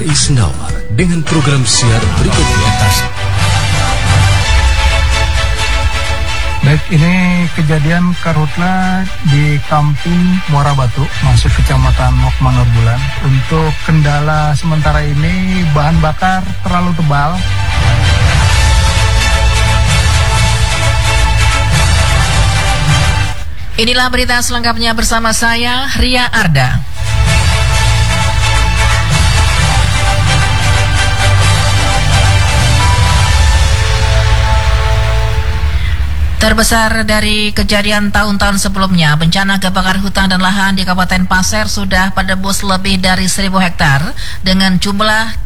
RRI Senawar dengan program siar berikutnya. Baik, ini kejadian karhutla di Kampung Muara Batu, masuk Kecamatan Mokmanur Bulan. Untuk kendala sementara ini bahan bakar terlalu tebal. Inilah berita selengkapnya bersama saya, Ria Arda. Terbesar dari kejadian tahun-tahun sebelumnya, bencana kebakaran hutan dan lahan di Kabupaten Pasir sudah menembus lebih dari 1.000 hektar dengan jumlah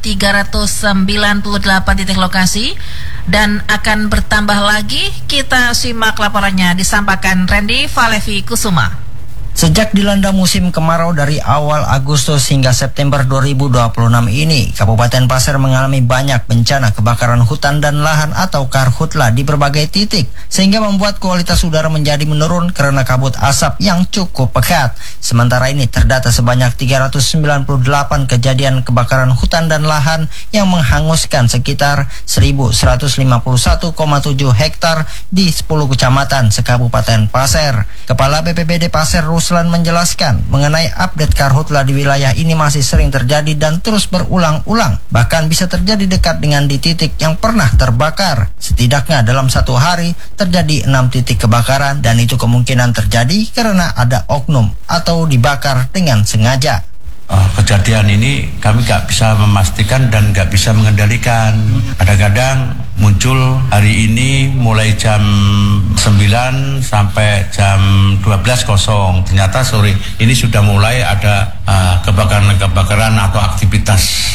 398 titik lokasi dan akan bertambah lagi. Kita simak laporannya disampaikan Randy Valevi Kusuma. Sejak dilanda musim kemarau dari awal Agustus hingga September 2026 ini, Kabupaten Pasir mengalami banyak bencana kebakaran hutan dan lahan atau karhutla di berbagai titik, sehingga membuat kualitas udara menjadi menurun karena kabut asap yang cukup pekat. Sementara ini terdata sebanyak 398 kejadian kebakaran hutan dan lahan yang menghanguskan sekitar 1.151,7 hektar di 10 kecamatan se-Kabupaten Pasir. Kepala BPBD Pasir Ruslan menjelaskan mengenai update karhutla di wilayah ini masih sering terjadi dan terus berulang-ulang. Bahkan bisa terjadi dekat dengan di titik yang pernah terbakar. Setidaknya dalam satu hari terjadi 6 titik kebakaran dan itu kemungkinan terjadi karena ada oknum atau dibakar dengan sengaja. Kejadian ini kami nggak bisa memastikan dan nggak bisa mengendalikan. Kadang-kadang muncul hari ini mulai jam 9 sampai jam 12.00. Ternyata sore ini sudah mulai ada kebakaran atau aktivitas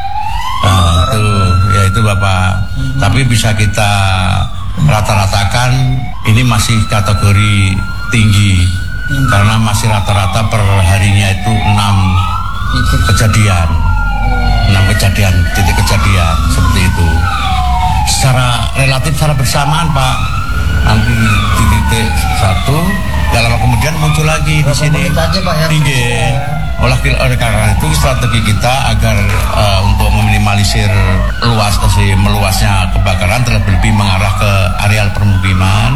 itu Bapak. Tapi bisa kita rata-ratakan ini masih kategori tinggi karena masih rata-rata per harinya itu 6 kejadian, titik kejadian seperti itu. Secara relatif, secara bersamaan Pak, nanti di titik 1, gak lama kemudian muncul lagi di sini tinggi. Oleh karena itu strategi kita agar untuk meminimalisir meluasnya kebakaran terlebih mengarah ke areal permukiman,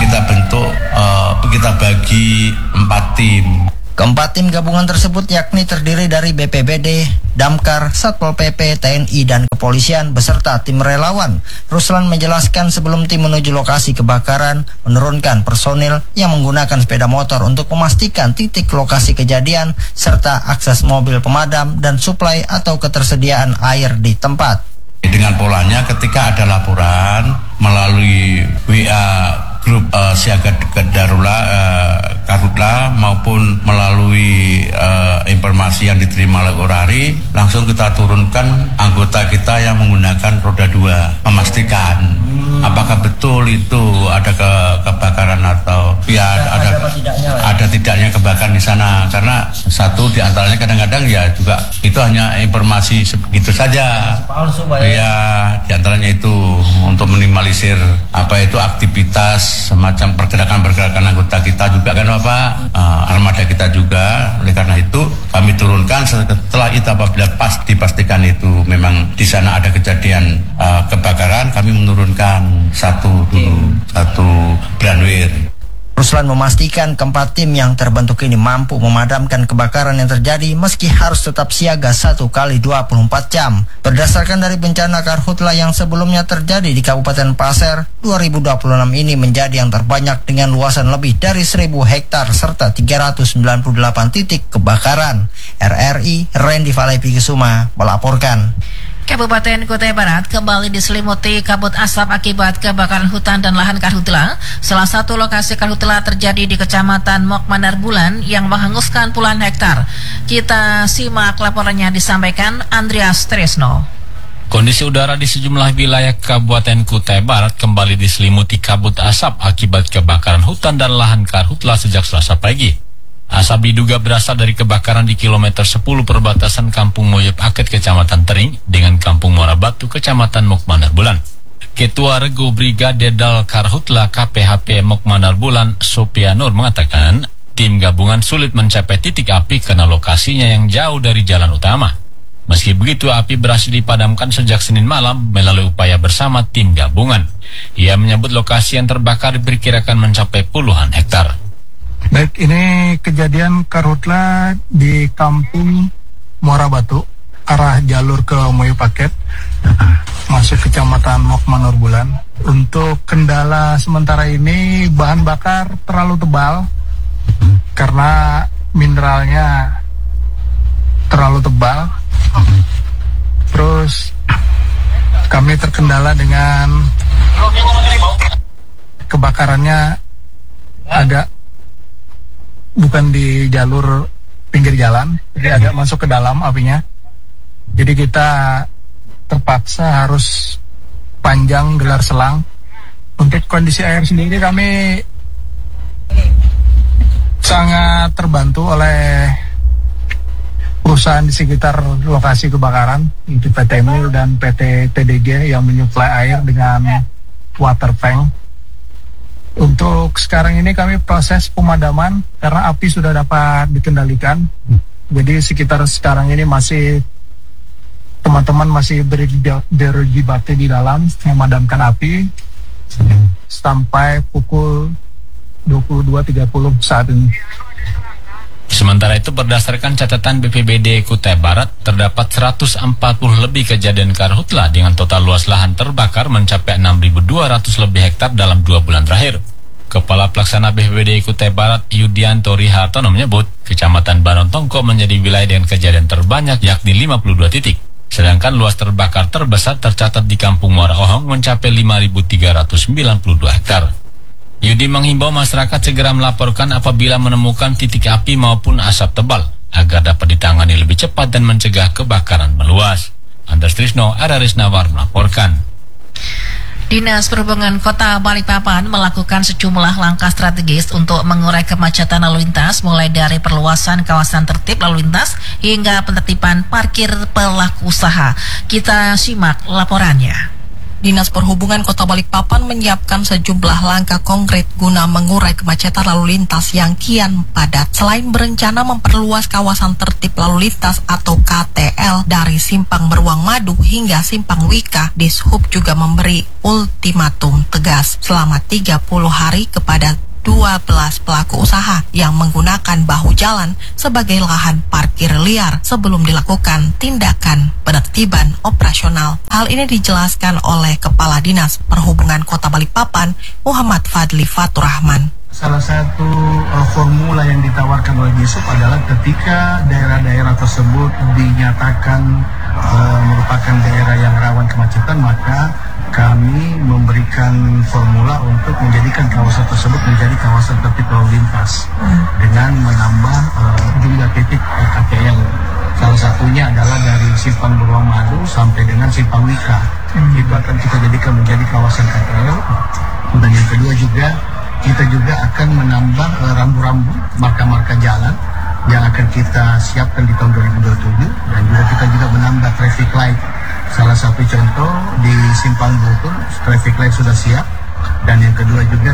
kita bagi 4 tim. Keempat tim gabungan tersebut yakni terdiri dari BPBD, Damkar, Satpol PP, TNI, dan Kepolisian beserta tim relawan. Ruslan menjelaskan sebelum tim menuju lokasi kebakaran, menurunkan personil yang menggunakan sepeda motor untuk memastikan titik lokasi kejadian serta akses mobil pemadam dan suplai atau ketersediaan air di tempat. Dengan polanya ketika ada laporan melalui WA grup siaga darurat karhutla maupun melalui informasi yang diterima oleh Orari, langsung kita turunkan anggota kita yang menggunakan roda 2 memastikan apakah betul itu ada kebakaran atau ada tidaknya kebakaran di sana. Karena satu di antaranya kadang-kadang ya juga itu hanya informasi sebegitu saja. Ya, di antaranya itu untuk minimalisir aktivitas semacam pergerakan anggota kita juga kan Bapak, armada kita juga. Oleh karena itu kami turunkan setelah itu apabila dipastikan itu memang di sana ada kejadian kebakaran, kami menurunkan satu branwir. Ruslan memastikan keempat tim yang terbentuk ini mampu memadamkan kebakaran yang terjadi meski harus tetap siaga 1 kali 24 jam. Berdasarkan dari bencana karhutla yang sebelumnya terjadi di Kabupaten Pasir, 2026 ini menjadi yang terbanyak dengan luasan lebih dari 1.000 hektar serta 398 titik kebakaran. RRI Randy Valevi Kusuma melaporkan. Kabupaten Kutai Barat kembali diselimuti kabut asap akibat kebakaran hutan dan lahan karhutla. Salah satu lokasi karhutla terjadi di Kecamatan Mokmanur Bulan yang menghanguskan puluhan hektar. Kita simak laporannya disampaikan Andreas Tresno. Kondisi udara di sejumlah wilayah Kabupaten Kutai Barat kembali diselimuti kabut asap akibat kebakaran hutan dan lahan karhutla sejak Selasa pagi. Asap diduga berasal dari kebakaran di kilometer 10 perbatasan Kampung Moyep Aket Kecamatan Tering dengan Kampung Muara Batu Kecamatan Mokmanur Bulan. Ketua Regu Brigade Dal Karhutla KPHP Mokmanur Bulan Sopianur mengatakan tim gabungan sulit mencapai titik api karena lokasinya yang jauh dari jalan utama. Meski begitu, api berhasil dipadamkan sejak Senin malam melalui upaya bersama tim gabungan. Ia menyebut lokasi yang terbakar diperkirakan mencapai puluhan hektar. Baik, ini kejadian karhutla di kampung Muara Batu, arah jalur ke Moyo Paket, masuk kecamatan Mok Manor Bulan. Untuk kendala sementara ini bahan bakar terlalu tebal karena mineralnya terlalu tebal. Terus kami terkendala dengan kebakarannya agak bukan di jalur pinggir jalan, jadi agak masuk ke dalam apinya. Jadi kita terpaksa harus panjang gelar selang. Untuk kondisi air sendiri kami sangat terbantu oleh perusahaan di sekitar lokasi kebakaran, itu PT Mil dan PT TDG yang menyuplai air dengan water tank. Untuk sekarang ini kami proses pemadaman karena api sudah dapat dikendalikan. Jadi sekitar sekarang ini masih teman-teman masih berjibaku di dalam memadamkan api sampai pukul 22.30 saat ini. Sementara itu, berdasarkan catatan BPBD Kutai Barat, terdapat 140 lebih kejadian karhutla dengan total luas lahan terbakar mencapai 6.200 lebih hektar dalam 2 bulan terakhir. Kepala Pelaksana BPBD Kutai Barat Yudianto Rihartono menyebut, Kecamatan Banontongko menjadi wilayah dengan kejadian terbanyak yakni 52 titik. Sedangkan luas terbakar terbesar tercatat di Kampung Muara Ohong mencapai 5.392 hektar. Yudi menghimbau masyarakat segera melaporkan apabila menemukan titik api maupun asap tebal agar dapat ditangani lebih cepat dan mencegah kebakaran meluas. Anders Trisno, Araris Nawar melaporkan. Dinas Perhubungan Kota Balikpapan melakukan sejumlah langkah strategis untuk mengurai kemacetan lalu lintas, mulai dari perluasan kawasan tertib lalu lintas hingga penertiban parkir pelaku usaha. Kita simak laporannya. Dinas Perhubungan Kota Balikpapan menyiapkan sejumlah langkah konkret guna mengurai kemacetan lalu lintas yang kian padat. Selain berencana memperluas kawasan tertib lalu lintas atau KTL dari Simpang Beruang Madu hingga Simpang Wika, Dishub juga memberi ultimatum tegas selama 30 hari kepada 12 pelaku usaha yang menggunakan bahu jalan sebagai lahan parkir liar sebelum dilakukan tindakan penertiban operasional. Hal ini dijelaskan oleh Kepala Dinas Perhubungan Kota Balikpapan, Muhammad Fadli Faturrahman. Salah satu formula yang ditawarkan oleh Dishub adalah ketika daerah-daerah tersebut dinyatakan merupakan daerah yang rawan kemacetan, maka kami memberikan formula untuk menjadikan kawasan tersebut menjadi kawasan tertib lalu lintas dengan menambah jumlah titik KTL. Salah satunya adalah dari Simpang Beruang Madu sampai dengan Simpang Wika. Itu akan kita jadikan menjadi kawasan KTL. Dan yang kedua juga, kita juga akan menambah rambu-rambu, marka-marka jalan yang akan kita siapkan di tahun 2027, dan juga kita juga menambah traffic light. Salah satu contoh di Simpang Butur, traffic light sudah siap, dan yang kedua juga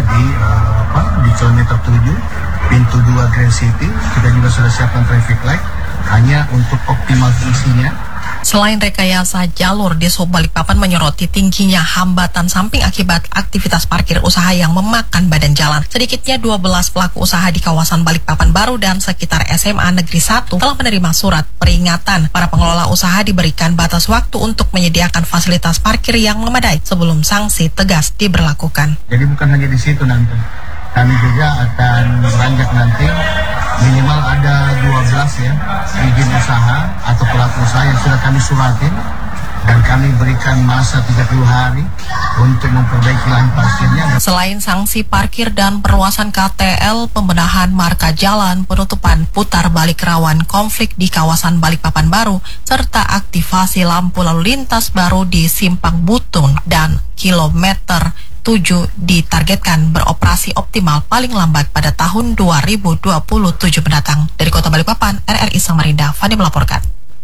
di kilometer 7, pintu 2 Grand City, kita juga sudah siapkan traffic light, hanya untuk optimal fungsinya. Selain rekayasa jalur, Dishub Balikpapan menyoroti tingginya hambatan samping akibat aktivitas parkir usaha yang memakan badan jalan. Sedikitnya 12 pelaku usaha di kawasan Balikpapan Baru dan sekitar SMA Negeri 1 telah menerima surat peringatan. Para pengelola usaha diberikan batas waktu untuk menyediakan fasilitas parkir yang memadai sebelum sanksi tegas diberlakukan. Jadi bukan hanya di situ nanti, kami juga akan beranjak nanti minimal ada 12 ya izin usaha atau pelaku usaha yang sudah kami suratin, dan kami berikan masa 30 hari untuk memperbaiki lahan parkirnya. Selain sanksi parkir dan perluasan KTL, pembenahan marka jalan, penutupan putar balik rawan konflik di kawasan Balikpapan Baru, serta aktivasi lampu lalu lintas baru di Simpang Butun dan kilometer 7 ditargetkan beroperasi optimal paling lambat pada tahun 2027 mendatang. Dari Kota Balikpapan, RRI Samarinda, Fani melaporkan.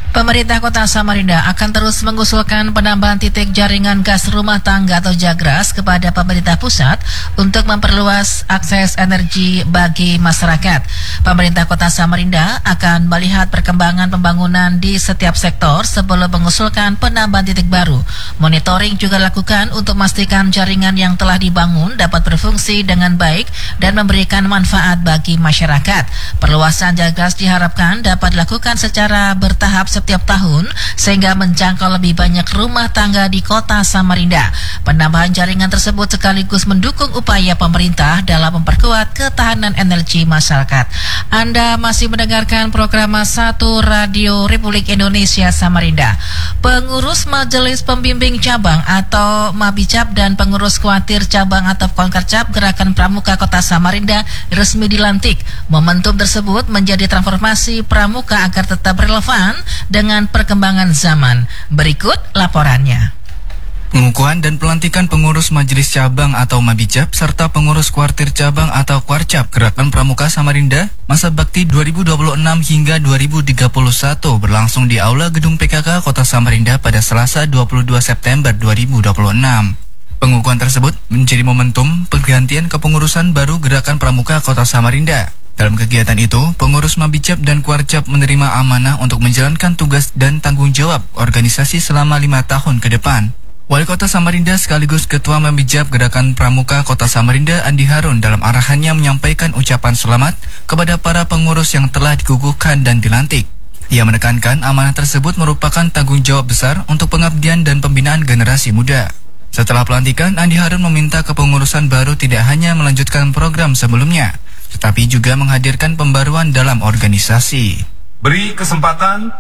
Pemerintah Kota Samarinda akan terus mengusulkan penambahan titik jaringan gas rumah tangga atau Jagras kepada pemerintah pusat untuk memperluas akses energi bagi masyarakat. Pemerintah Kota Samarinda akan melihat perkembangan pembangunan di setiap sektor sebelum mengusulkan penambahan titik baru. Monitoring juga dilakukan untuk memastikan jaringan yang telah dibangun dapat berfungsi dengan baik dan memberikan manfaat bagi masyarakat. Perluasan Jagras diharapkan dapat dilakukan secara bertahap setiap tahun sehingga menjangkau lebih banyak rumah tangga di Kota Samarinda. Penambahan jaringan tersebut sekaligus mendukung upaya pemerintah dalam memperkuat ketahanan energi masyarakat. Anda masih mendengarkan program 1 Radio Republik Indonesia Samarinda. Pengurus Majelis Pembimbing Cabang atau Mabicab dan pengurus Kuatir Cabang atau Konkercap Gerakan Pramuka Kota Samarinda resmi dilantik. Momentum tersebut menjadi transformasi pramuka agar tetap relevan dengan perkembangan zaman. Berikut laporannya. Pengukuhan dan pelantikan pengurus Majelis Cabang atau Mabicab serta pengurus Kuartir Cabang atau Kuarcap Gerakan Pramuka Samarinda masa bakti 2026 hingga 2031 berlangsung di Aula Gedung PKK Kota Samarinda pada Selasa 22 September 2026. Pengukuhan tersebut menjadi momentum pergantian kepengurusan baru Gerakan Pramuka Kota Samarinda. Dalam kegiatan itu, pengurus Mabicab dan Kuarcap menerima amanah untuk menjalankan tugas dan tanggung jawab organisasi selama 5 tahun ke depan. Wali Kota Samarinda sekaligus Ketua Mabicab Gerakan Pramuka Kota Samarinda Andi Harun dalam arahannya menyampaikan ucapan selamat kepada para pengurus yang telah dikukuhkan dan dilantik. Ia menekankan amanah tersebut merupakan tanggung jawab besar untuk pengabdian dan pembinaan generasi muda. Setelah pelantikan, Andi Harun meminta kepengurusan baru tidak hanya melanjutkan program sebelumnya, tetapi juga menghadirkan pembaruan dalam organisasi. Beri kesempatan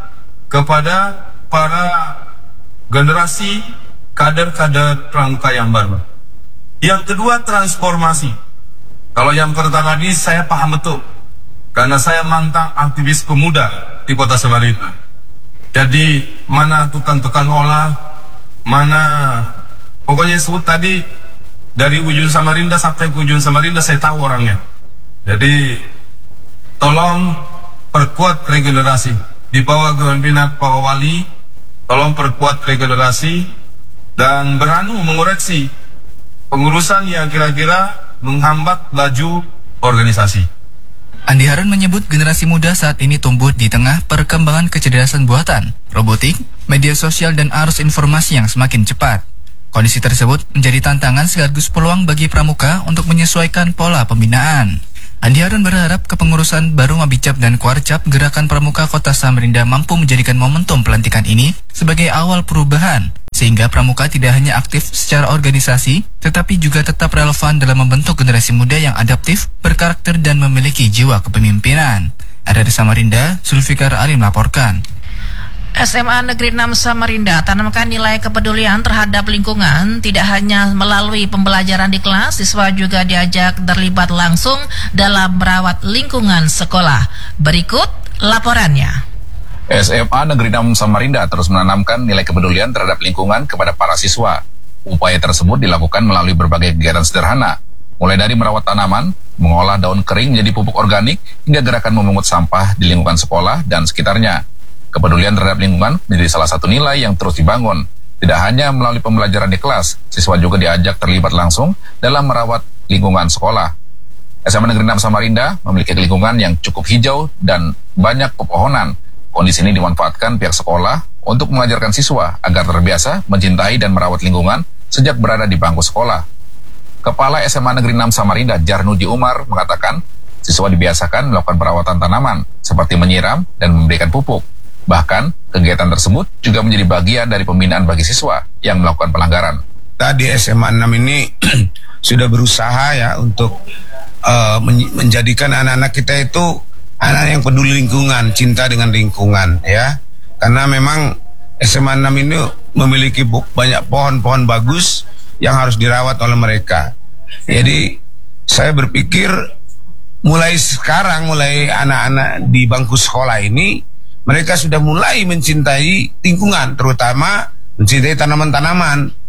kepada para generasi kader-kader pramuka yang baru. Yang kedua, transformasi. Kalau yang pertama tadi saya paham betul, karena saya mantan aktivis pemuda di Kota Samarinda. Jadi mana tukang-tukang olah, mana pokoknya sebut tadi dari ujung Samarinda sampai ke ujung Samarinda saya tahu orangnya. Jadi tolong perkuat regenerasi di bawah kepemimpinan Pak Wali, tolong perkuat regenerasi dan berani mengoreksi pengurusan yang kira-kira menghambat laju organisasi. Andi Harun menyebut generasi muda saat ini tumbuh di tengah perkembangan kecerdasan buatan, robotik, media sosial dan arus informasi yang semakin cepat. Kondisi tersebut menjadi tantangan sekaligus peluang bagi pramuka untuk menyesuaikan pola pembinaan. Andi Harun berharap kepengurusan baru Mabicab dan Kuarcap Gerakan Pramuka Kota Samarinda mampu menjadikan momentum pelantikan ini sebagai awal perubahan, sehingga pramuka tidak hanya aktif secara organisasi, tetapi juga tetap relevan dalam membentuk generasi muda yang adaptif, berkarakter dan memiliki jiwa kepemimpinan. Dari Samarinda, Zulfikar Ali melaporkan. SMA Negeri 6 Samarinda tanamkan nilai kepedulian terhadap lingkungan tidak hanya melalui pembelajaran di kelas, siswa juga diajak terlibat langsung dalam merawat lingkungan sekolah. Berikut laporannya. SMA Negeri 6 Samarinda terus menanamkan nilai kepedulian terhadap lingkungan kepada para siswa. Upaya tersebut dilakukan melalui berbagai kegiatan sederhana, mulai dari merawat tanaman, mengolah daun kering menjadi pupuk organik, hingga gerakan memungut sampah di lingkungan sekolah dan sekitarnya. Kepedulian terhadap lingkungan menjadi salah satu nilai yang terus dibangun. Tidak hanya melalui pembelajaran di kelas, siswa juga diajak terlibat langsung dalam merawat lingkungan sekolah. SMA Negeri 6 Samarinda memiliki lingkungan yang cukup hijau dan banyak pepohonan. Kondisi ini dimanfaatkan pihak sekolah untuk mengajarkan siswa agar terbiasa mencintai dan merawat lingkungan sejak berada di bangku sekolah. Kepala SMA Negeri 6 Samarinda, Jarnudi Umar, mengatakan siswa dibiasakan melakukan perawatan tanaman seperti menyiram dan memberikan pupuk. Bahkan, kegiatan tersebut juga menjadi bagian dari pembinaan bagi siswa yang melakukan pelanggaran. Tadi SMA 6 ini sudah berusaha ya untuk menjadikan anak-anak kita itu anak yang peduli lingkungan, cinta dengan lingkungan ya. Karena memang SMA 6 ini memiliki banyak pohon-pohon bagus yang harus dirawat oleh mereka. Jadi saya berpikir mulai sekarang, mulai anak-anak di bangku sekolah ini, mereka sudah mulai mencintai lingkungan, terutama mencintai tanaman-tanaman.